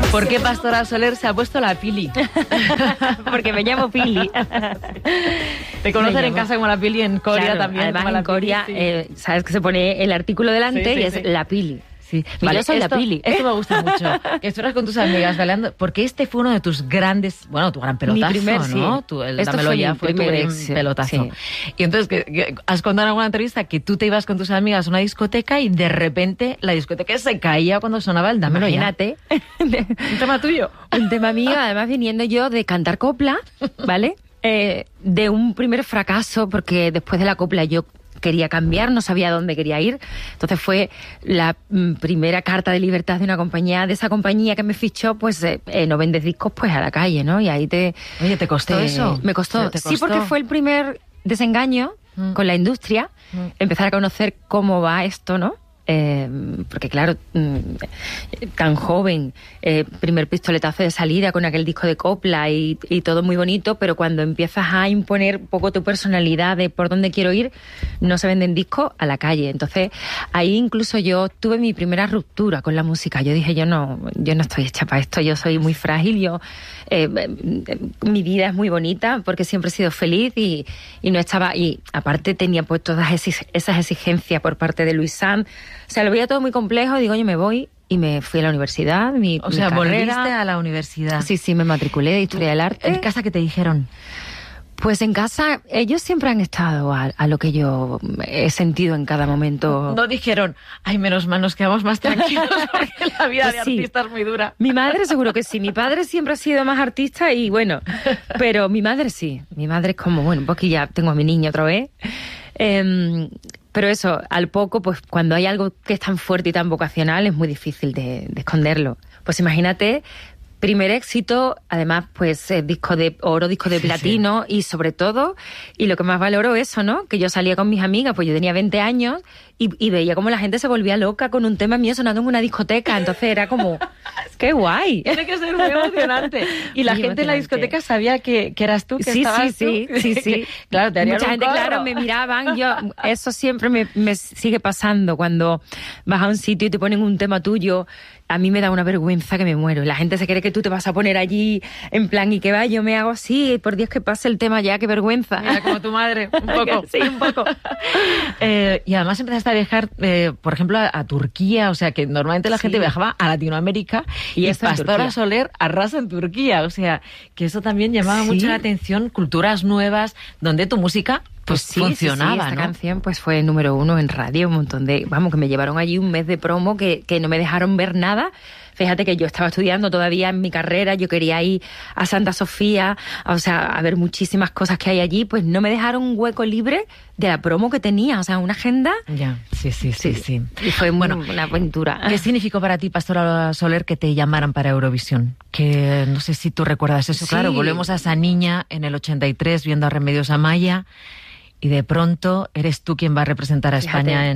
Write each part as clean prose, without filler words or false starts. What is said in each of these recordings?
¿Por qué Pastora Soler se ha puesto la Pili? Porque me llamo Pili. Te conocen en casa como la Pili, en Corea claro, también. Además en Corea, sí. Sabes que se pone el artículo delante y es la Pili. Sí. Vale, yo soy la Pili. Esto me gusta mucho. Que estuvieras con tus amigas bailando, porque este fue uno de tus grandes, bueno, tu gran pelotazo, mi primer, ¿no? Sí. El Dámelo Ya fue tu gran pelotazo. Sí. Y entonces, que has contado en alguna entrevista que tú te ibas con tus amigas a una discoteca y de repente la discoteca se caía cuando sonaba el Dámelo Ya. Imagínate. Un tema tuyo. Un tema mío, además viniendo yo de cantar copla, ¿vale? De un primer fracaso, porque después de la copla yo quería cambiar, no sabía dónde quería ir. Entonces fue la primera carta de libertad de una compañía, de esa compañía que me fichó, pues no vendes discos, pues a la calle, ¿no? Y ahí Oye, ¿te costó eso? Me costó. Sí, porque fue el primer desengaño con la industria, empezar a conocer cómo va esto, ¿no? Porque claro, tan joven, primer pistoletazo de salida con aquel disco de copla y todo muy bonito, pero cuando empiezas a imponer un poco tu personalidad de por dónde quiero ir, no se venden discos a la calle. Entonces ahí incluso yo tuve mi primera ruptura con la música. Yo dije, yo no estoy hecha para esto, yo soy muy frágil, mi vida es muy bonita porque siempre he sido feliz y no estaba, y aparte tenía pues todas esas exigencias por parte de Luis Sanz. O sea, lo veía todo muy complejo, digo, yo me voy y me fui a la universidad, mi carrera. Volviste a la universidad. Sí, me matriculé de Historia del Arte. ¿En casa qué te dijeron? Pues en casa ellos siempre han estado a lo que yo he sentido en cada momento. No dijeron, ay, menos mal, nos quedamos más tranquilos porque la vida pues de artista es muy dura. Mi madre seguro que sí, mi padre siempre ha sido más artista y bueno, pero mi madre sí. Mi madre es como, bueno, pues que ya tengo a mi niña otra vez. Pero eso, al poco, pues cuando hay algo que es tan fuerte y tan vocacional, es muy difícil de esconderlo. Pues imagínate, primer éxito, además, pues disco de oro, disco de platino, y sobre todo, y lo que más valoro eso, ¿no? Que yo salía con mis amigas, pues yo tenía 20 años, y veía como la gente se volvía loca con un tema mío sonando en una discoteca, entonces era como, ¡qué guay! Tiene que ser muy emocionante. Y la gente en la discoteca sabía que eras tú, que estabas tú. Sí. Claro, te harían mucha gente, claro, me miraban. Eso siempre me sigue pasando. Cuando vas a un sitio y te ponen un tema tuyo, a mí me da una vergüenza que me muero. La gente se cree que tú te vas a poner allí en plan, y que va, yo me hago así, por Dios que pase el tema ya, qué vergüenza. Mira, como tu madre, un poco. Sí, un poco. Y además empezaste a viajar, por ejemplo, a Turquía, o sea, que normalmente la gente viajaba a Latinoamérica y Pastora Soler arrasa en Turquía, o sea, que eso también llamaba mucho la atención, culturas nuevas, donde tu música pues funcionaba, esta ¿no? canción pues fue número 1 en radio, un montón de... Vamos, que me llevaron allí un mes de promo que no me dejaron ver nada. Fíjate que yo estaba estudiando todavía en mi carrera, yo quería ir a Santa Sofía, o sea, a ver muchísimas cosas que hay allí, pues no me dejaron un hueco libre de la promo que tenía, o sea, una agenda. Ya, sí. Y fue una aventura. ¿Qué significó para ti, Pastora Soler, que te llamaran para Eurovisión? Que no sé si tú recuerdas eso, claro, volvemos a esa niña en el 83 viendo a Remedios Amaya. Y de pronto eres tú quien va a representar a España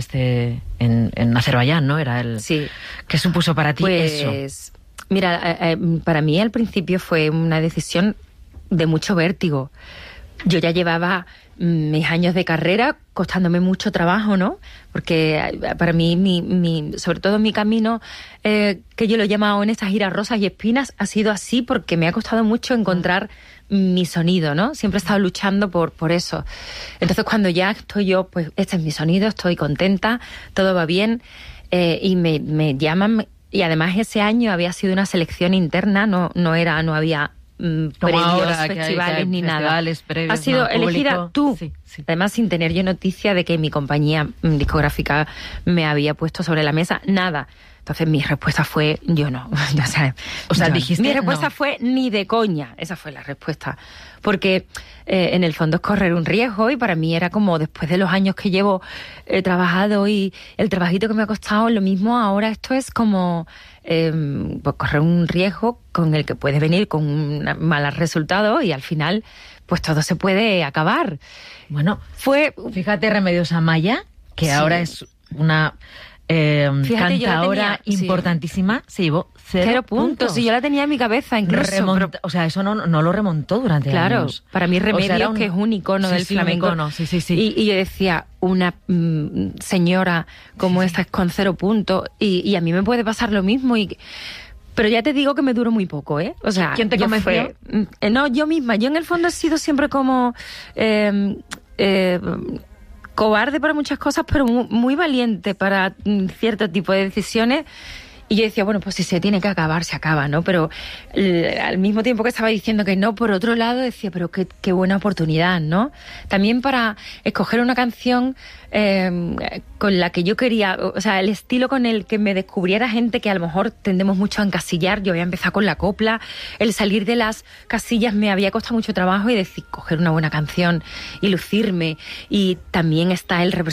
en Azerbaiyán, ¿no? Era el... Sí. ¿Qué supuso para ti eso? Pues, mira, para mí al principio fue una decisión de mucho vértigo. Yo ya llevaba mis años de carrera costándome mucho trabajo, ¿no? Porque para mí, sobre todo mi camino, que yo lo he llamado en estas giras rosas y espinas, ha sido así porque me ha costado mucho encontrar mi sonido, ¿no? Siempre he estado luchando por eso. Entonces, cuando ya estoy yo, pues este es mi sonido, estoy contenta, todo va bien, y me llaman, y además ese año había sido una selección interna, no había premios, ahora, festivales, que hay ni nada. Previos, has sido elegida tú. Sí. Además, sin tener yo noticia de que mi compañía discográfica me había puesto sobre la mesa, nada. Entonces mi respuesta fue, yo no. O sea, dijiste, mi respuesta fue ni de coña. Esa fue la respuesta. Porque en el fondo es correr un riesgo, y para mí era como, después de los años que llevo trabajado y el trabajito que me ha costado, lo mismo ahora esto es como pues correr un riesgo con el que puedes venir con un mal resultado y al final pues todo se puede acabar. Bueno, fíjate, Remedios Amaya, que ahora es una... cantadora importantísima, se llevó 0 puntos. Y yo la tenía en mi cabeza incluso. O sea, eso no lo remontó durante años. Claro, para mí Remedios, que es un icono del flamenco. Sí. Y yo decía, una señora como esta es con 0 puntos, y a mí me puede pasar lo mismo. Pero ya te digo que me duró muy poco, ¿eh? O sea, ¿quién te convenció? No, yo misma. Yo en el fondo he sido siempre como cobarde para muchas cosas, pero muy valiente para cierto tipo de decisiones. Y yo decía, bueno, pues si se tiene que acabar, se acaba, ¿no? Pero al mismo tiempo que estaba diciendo que no, por otro lado decía, pero qué buena oportunidad, ¿no? También para escoger una canción con la que yo quería, o sea, el estilo con el que me descubriera gente que a lo mejor tendemos mucho a encasillar. Yo había empezado con la copla, el salir de las casillas me había costado mucho trabajo y decir, coger una buena canción y lucirme. Y también está el representar